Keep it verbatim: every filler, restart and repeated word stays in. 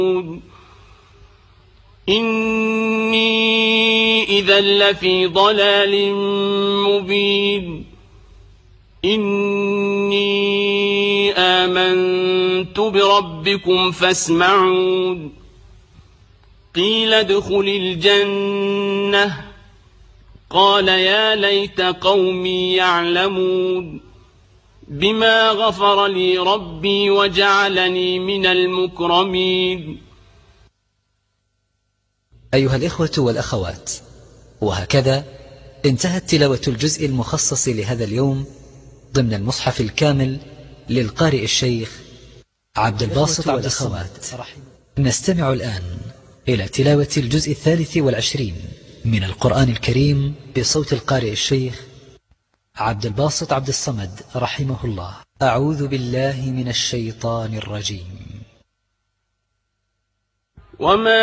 إني إذا لفي ضلال مبين إني آمنت بربكم فاسمعون قيل ادخل الجنة قال يا ليت قومي يعلمون بما غفر لي ربي وجعلني من المكرمين. أيها الإخوة والأخوات، وهكذا انتهت تلاوة الجزء المخصص لهذا اليوم ضمن المصحف الكامل للقارئ الشيخ عبد الباسط عبد الصمد. نستمع الآن إلى تلاوة الجزء الثالث والعشرين من القرآن الكريم بصوت القارئ الشيخ عبد الباسط عبد الصمد رحمه الله. أعوذ بالله من الشيطان الرجيم. وما